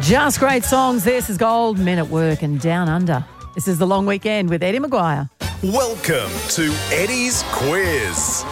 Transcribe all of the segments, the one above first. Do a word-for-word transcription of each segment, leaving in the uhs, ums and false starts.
Just great songs. This is Gold, Men at Work and Down Under. This is The Long Weekend with Eddie Maguire. Welcome to Eddie's Quiz.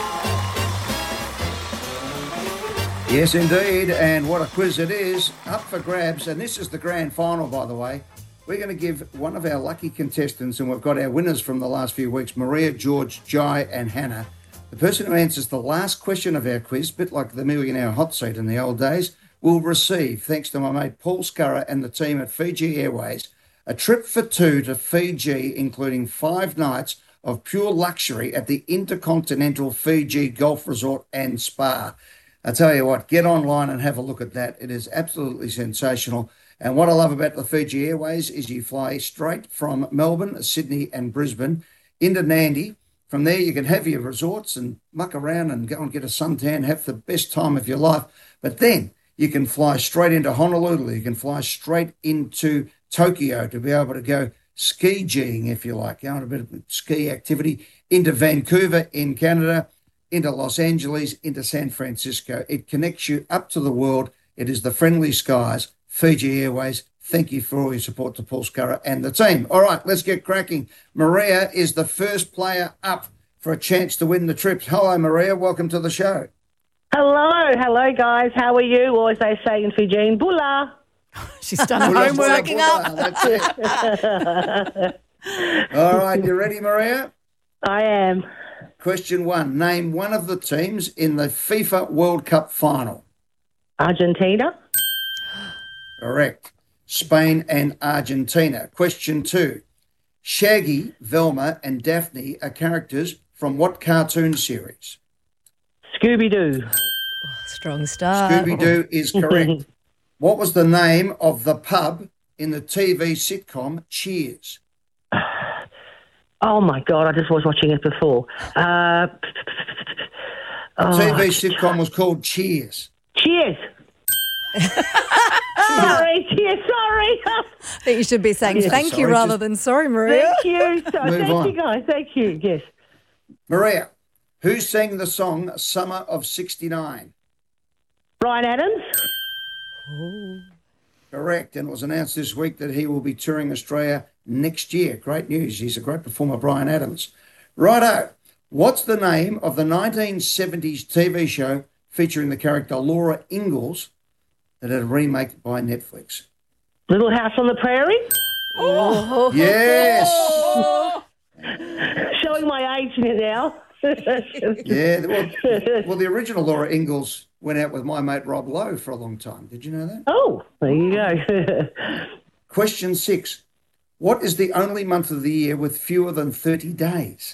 Yes, indeed, and what a quiz it is. Up for grabs, and this is the grand final, by the way. We're going to give one of our lucky contestants, and we've got our winners from the last few weeks, Maria, George, Jai and Hannah. The person who answers the last question of our quiz, a bit like the millionaire hot seat in the old days, will receive, thanks to my mate Paul Scurra and the team at Fiji Airways, a trip for two to Fiji, including five nights of pure luxury at the Intercontinental Fiji Golf Resort and Spa. I tell you what, get online and have a look at that. It is absolutely sensational. And what I love about the Fiji Airways is you fly straight from Melbourne, Sydney and Brisbane into Nandi. From there, you can have your resorts and muck around and go and get a suntan, have the best time of your life. But then you can fly straight into Honolulu. You can fly straight into Tokyo to be able to go ski-geeing, if you like, you know, a bit of ski activity, into Vancouver in Canada, into Los Angeles, into San Francisco. It connects you up to the world. It is the friendly skies. Fiji Airways, thank you for all your support to Paul Scurra and the team. All right, let's get cracking. Maria is the first player up for a chance to win the trip. Hello, Maria. Welcome to the show. Hello. Hello, guys. How are you? Or as they say in Fijian, bula. She's done her homework. Working up. That's it. All right, you ready, Maria? I am. Question one. Name one of the teams in the FIFA World Cup final. Argentina. Correct. Spain and Argentina. Question two. Shaggy, Velma and Daphne are characters from what cartoon series? Scooby-Doo. Strong start. Scooby-Doo is correct. What was the name of the pub in the T V sitcom Cheers? Oh, my God. I just was watching it before. Uh, The oh, T V sitcom was called Cheers. Cheers. Sorry. Cheers. Sorry. I think you should be saying Yeah, thank you sorry, rather just- than sorry, Maria. Thank you. So, Move thank on. you, guys. Thank you. Yes. Maria, who sang the song Summer of sixty-nine? Brian Adams. Correct, and it was announced this week that he will be touring Australia next year. Great news. He's a great performer, Brian Adams. Righto. What's the name of the nineteen seventies T V show featuring the character Laura Ingalls that had a remake by Netflix? Little House on the Prairie. Oh. Yes. Showing my age here now. Yeah. Well, well, the original Laura Ingalls went out with my mate Rob Lowe for a long time. Did you know that? Oh, there you go. Question six. What is the only month of the year with fewer than thirty days?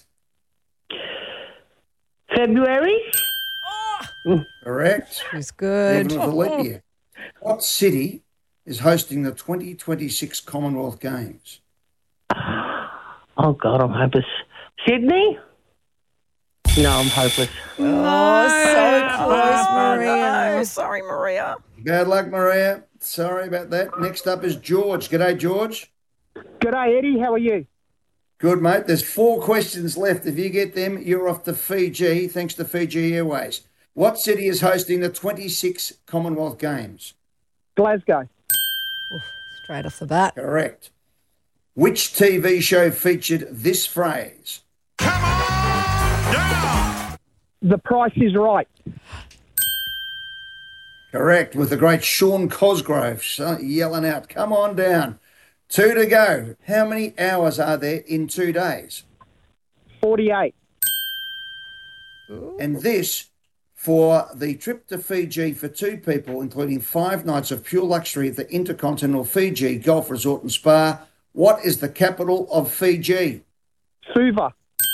February. Correct. She's good. Even with the leap year. What city is hosting the twenty twenty-six Commonwealth Games? Oh, God, I'm hopeless. Sydney? No, I'm hopeless. Oh, so close, Maria. Oh, sorry, Maria. Bad luck, Maria. Sorry about that. Next up is George. G'day, George. G'day, Eddie. How are you? Good, mate. There's four questions left. If you get them, you're off to Fiji, thanks to Fiji Airways. What city is hosting the twenty-six Commonwealth Games? Glasgow. Straight off the bat. Correct. Which T V show featured this phrase? The Price is Right. Correct, with the great Sean Cosgrove so- yelling out, come on down. Two to go. How many hours are there in two days? forty-eight. And this for the trip to Fiji for two people, including five nights of pure luxury at the Intercontinental Fiji Golf Resort and Spa. What is the capital of Fiji? Suva.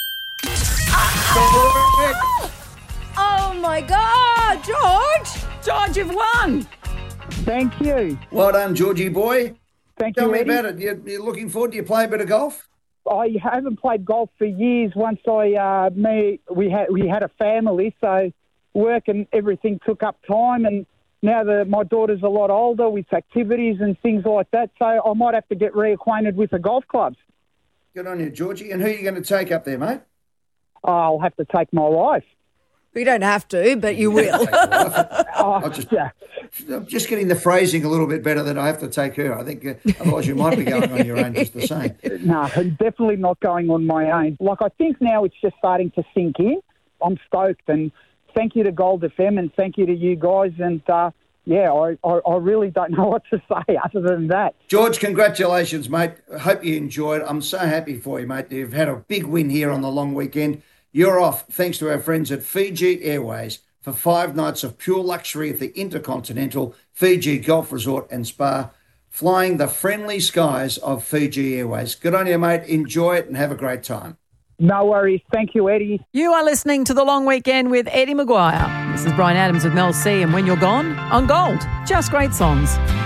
Oh, my God, George. George, you've won. Thank you. Well done, Georgie boy. Thank Tell you, me Eddie. about it. You're, you're looking forward. Do you play a bit of golf? I haven't played golf for years. Once I, uh, me, we had we had a family, so work and everything took up time. And now that my daughter's a lot older, with activities and things like that, so I might have to get reacquainted with the golf clubs. Good on you, Georgie. And who are you going to take up there, mate? I'll have to take my wife. We don't have to, but you will. I'll just, Yeah. I'm just getting the phrasing a little bit better than I have to take her. I think uh, otherwise you might be going on your own just the same. No, definitely not going on my own. Like, I think now it's just starting to sink in. I'm stoked, and thank you to Gold F M and thank you to you guys. And, uh, yeah, I, I, I really don't know what to say other than that. George, congratulations, mate. I hope you enjoyed. I'm so happy for you, mate. You've had a big win here on the long weekend. You're off, thanks to our friends at Fiji Airways, for five nights of pure luxury at the Intercontinental Fiji Golf Resort and Spa, flying the friendly skies of Fiji Airways. Good on you, mate. Enjoy it and have a great time. No worries. Thank you, Eddie. You are listening to The Long Weekend with Eddie Maguire. This is Brian Adams with Mel C, and When You're Gone, on Gold. Just great songs.